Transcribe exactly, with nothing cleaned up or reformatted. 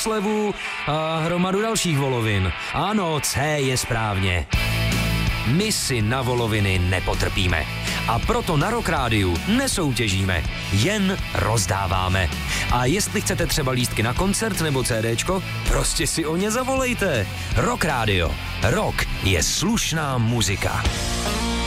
slevu a hromadu dalších volovin. Ano, C je správně. My si na voloviny nepotrpíme. A proto na Rock Rádiu nesoutěžíme, jen rozdáváme. A jestli chcete třeba lístky na koncert nebo CDčko, prostě si o ně zavolejte. Rock Rádio. Rock je slušná muzika.